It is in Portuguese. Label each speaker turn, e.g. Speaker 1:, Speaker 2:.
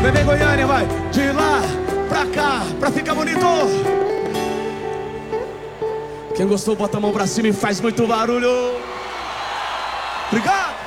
Speaker 1: Bebê Goiânia, vai. De lá pra cá, pra ficar bonito. Quem gostou, bota a mão pra cima e faz muito barulho. Obrigado.